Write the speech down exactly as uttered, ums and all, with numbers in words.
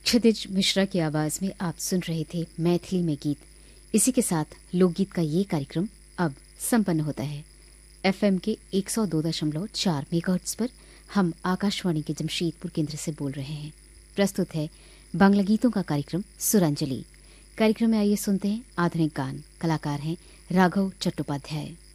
क्षितिज मिश्रा की आवाज में आप सुन रहे थे मैथिली में गीत। इसी के साथ लोकगीत का ये कार्यक्रम अब संपन्न होता है। एफएम के एक सौ दो दशमलव चार मेगाहर्ट्ज पर हम आकाशवाणी के जमशेदपुर केंद्र से बोल रहे हैं। प्रस्तुत है बांग्ला गीतों का कार्यक्रम सुरांजलि। कार्यक्रम में आइए सुनते हैं आधुनिक गान। कलाकार हैं राघव चट्टोपाध्याय।